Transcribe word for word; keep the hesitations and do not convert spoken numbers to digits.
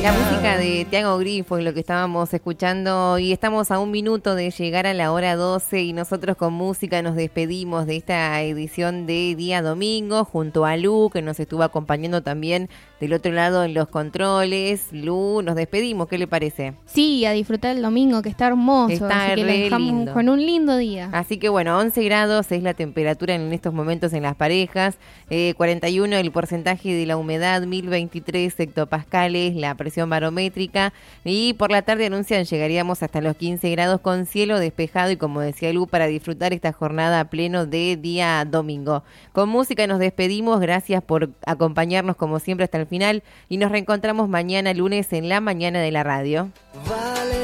La música de Tiago Grifo es lo que estábamos escuchando y estamos a un minuto de llegar a la hora doce y nosotros con música nos despedimos de esta edición de Día Domingo junto a Lu, que nos estuvo acompañando también del otro lado en los controles. Lu, nos despedimos, ¿qué le parece? Sí, a disfrutar el domingo, que está hermoso, Está así que re le dejamos lindo. con un lindo día. Así que bueno, once grados es la temperatura en estos momentos en las parejas, eh, cuarenta y uno el porcentaje de la humedad, mil veintitrés hectopascales la presión barométrica, y por la tarde anuncian llegaríamos hasta los quince grados con cielo despejado y, como decía Lu, para disfrutar esta jornada a pleno de día domingo. Con música nos despedimos, gracias por acompañarnos como siempre hasta el final y nos reencontramos mañana lunes en la mañana de la radio. Vale.